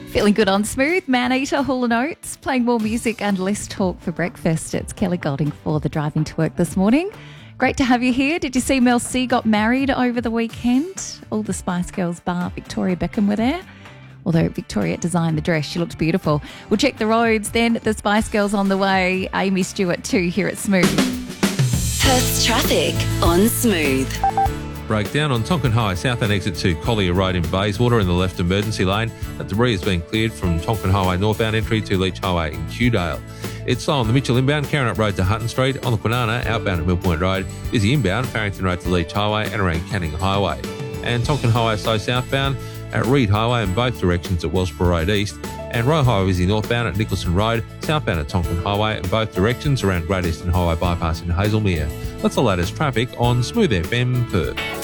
Feeling good on Smooth, Maneater, Hall & Oates, playing more music and less talk for breakfast. It's Kelly Golding for the Driving to Work this morning. Great to have you here. Did you see Mel C got married over the weekend? All the Spice Girls bar Victoria Beckham were there. Although Victoria designed the dress, she looked beautiful. We'll check the roads then. The Spice Girls on the way. Amy Stewart too here at Smooth. Perth's traffic on Smooth. Breakdown on Tonkin Highway southbound exit to Collier Road in Bayswater in the left emergency lane. That debris has been cleared from Tonkin Highway northbound entry to Leach Highway in Kewdale. It's slow on the Mitchell inbound, Carron Road to Hutton Street. On the Kwinana, outbound at Mill Point Road. Busy inbound, Farrington Road to Leach Highway and around Canning Highway. And Tonkin Highway slow southbound at Reed Highway in both directions at Wellsborough Road East. And Roe Highway busy northbound at Nicholson Road, southbound at Tonkin Highway in both directions around Great Eastern Highway bypass in Hazelmere. That's the latest traffic on Smooth FM Perth.